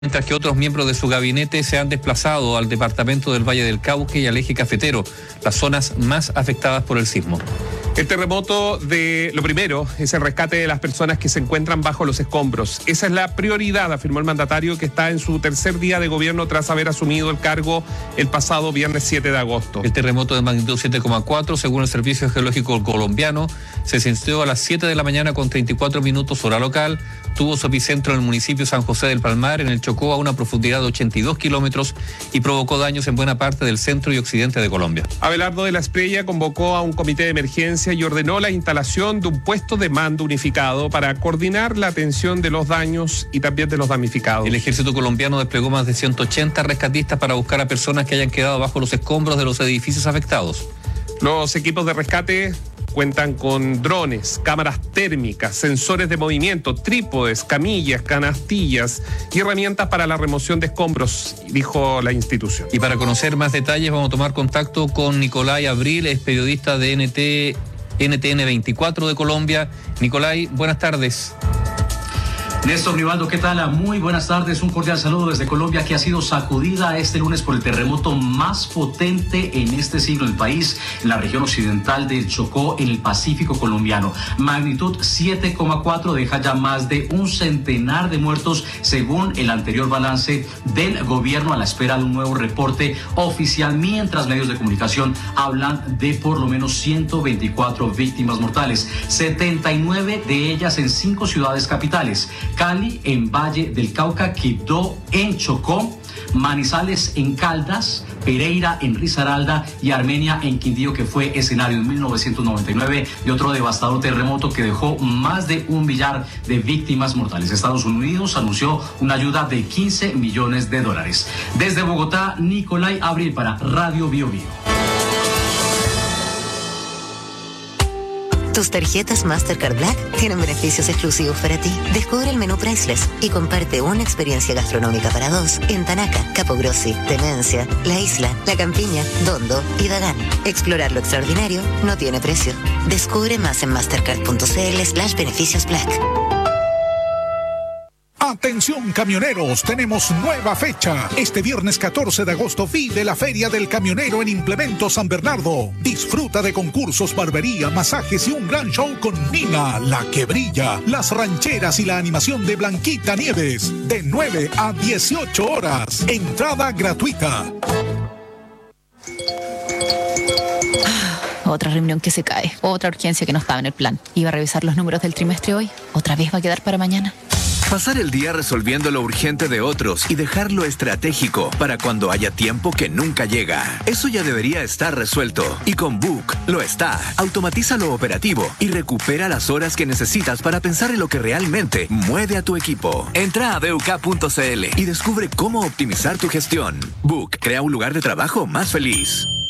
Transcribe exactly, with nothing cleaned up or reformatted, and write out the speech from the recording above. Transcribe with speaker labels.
Speaker 1: mientras que otros miembros de su gabinete se han desplazado al departamento del Valle del Cauca y al eje cafetero, las zonas más afectadas por el sismo.
Speaker 2: El terremoto de lo primero es el rescate de las personas que se encuentran bajo los escombros. Esa es la prioridad, afirmó el mandatario, que está en su tercer día de gobierno tras haber asumido el cargo el pasado viernes siete de agosto.
Speaker 1: El terremoto de magnitud siete coma cuatro, según el Servicio Geológico Colombiano, se sintió a las siete de la mañana con treinta y cuatro minutos hora local. Tuvo su epicentro en el municipio San José del Palmar, en el Chocó, a una profundidad de ochenta y dos kilómetros, y provocó daños en buena parte del centro y occidente de Colombia.
Speaker 2: Abelardo de la Espriella convocó a un comité de emergencia y ordenó la instalación de un puesto de mando unificado para coordinar la atención de los daños y también de los damnificados.
Speaker 1: El ejército colombiano desplegó más de ciento ochenta rescatistas para buscar a personas que hayan quedado bajo los escombros de los edificios afectados.
Speaker 2: Los equipos de rescate cuentan con drones, cámaras térmicas, sensores de movimiento, trípodes, camillas, canastillas y herramientas para la remoción de escombros, dijo la institución.
Speaker 1: Y para conocer más detalles vamos a tomar contacto con Nicolai Abril, es periodista de N T, N T N veinticuatro de Colombia. Nicolai, buenas tardes.
Speaker 3: Néstor Rivaldo, ¿qué tal? Muy buenas tardes, un cordial saludo desde Colombia, que ha sido sacudida este lunes por el terremoto más potente en este siglo del país, en la región occidental del Chocó, en el Pacífico colombiano. Magnitud siete coma cuatro, deja ya más de un centenar de muertos, según el anterior balance del gobierno, a la espera de un nuevo reporte oficial, mientras medios de comunicación hablan de por lo menos ciento veinticuatro víctimas mortales, setenta y nueve de ellas en cinco ciudades capitales: Cali, en Valle del Cauca, Quibdó, en Chocó, Manizales, en Caldas, Pereira, en Risaralda, y Armenia, en Quindío, que fue escenario en mil novecientos noventa y nueve de otro devastador terremoto que dejó más de un millar de víctimas mortales. Estados Unidos anunció una ayuda de quince millones de dólares. Desde Bogotá, Nicolai Abril para Radio Bio Bio.
Speaker 4: Tus tarjetas Mastercard Black tienen beneficios exclusivos para ti. Descubre el menú Priceless y comparte una experiencia gastronómica para dos en Tanaca, Capogrossi, Tenencia, La Isla, La Campiña, Dondo y Dagán. Explorar lo extraordinario no tiene precio. Descubre más en mastercard.cl slash beneficios black.
Speaker 5: Atención camioneros, tenemos nueva fecha. Este viernes catorce de agosto vive la Feria del Camionero en Implemento San Bernardo. Disfruta de concursos, barbería, masajes y un gran show con Nina, la que brilla, las rancheras y la animación de Blanquita Nieves. De nueve a dieciocho horas. Entrada gratuita.
Speaker 6: Otra reunión que se cae, otra urgencia que no estaba en el plan. Iba a revisar los números del trimestre hoy, otra vez va a quedar para mañana.
Speaker 7: Pasar el día resolviendo lo urgente de otros y dejar lo estratégico para cuando haya tiempo que nunca llega. Eso ya debería estar resuelto. Y con Book lo está. Automatiza lo operativo y recupera las horas que necesitas para pensar en lo que realmente mueve a tu equipo. Entra a b u k punto c l y descubre cómo optimizar tu gestión. Book crea un lugar de trabajo más feliz.